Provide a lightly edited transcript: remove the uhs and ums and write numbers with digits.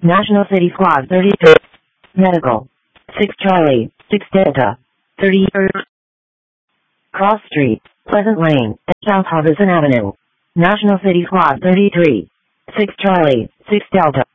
National City Squad 32. Medical. 6 Charlie, 6 Delta. 30. Cross Street, Pleasant Lane, and South Harbison Avenue. National City Squad 33. 6 Charlie, 6 Delta.